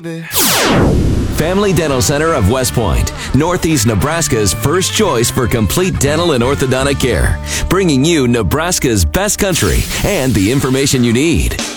baby. Family Dental Center of West Point, Northeast Nebraska's first choice for complete dental and orthodontic care, bringing you Nebraska's best country and the information you need.